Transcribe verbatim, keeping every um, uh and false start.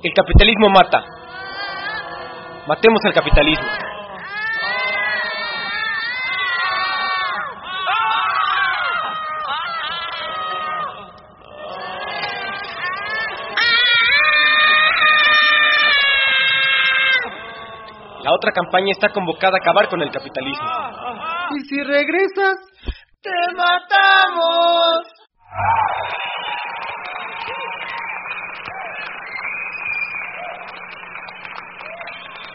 El capitalismo mata. Matemos al capitalismo. La otra campaña está convocada a acabar con el capitalismo. ¿Y si regresas? ¡Te mata!